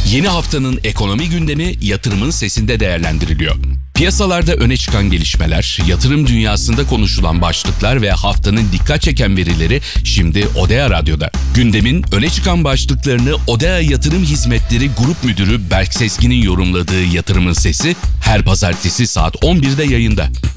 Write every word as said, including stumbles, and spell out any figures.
Yeni haftanın ekonomi gündemi yatırımın sesinde değerlendiriliyor. Piyasalarda öne çıkan gelişmeler, yatırım dünyasında konuşulan başlıklar ve haftanın dikkat çeken verileri şimdi Odea Radyo'da. Gündemin öne çıkan başlıklarını Odea Yatırım Hizmetleri Grup Müdürü Berk Sezgin'in yorumladığı Yatırımın Sesi her pazartesi saat on birde yayında.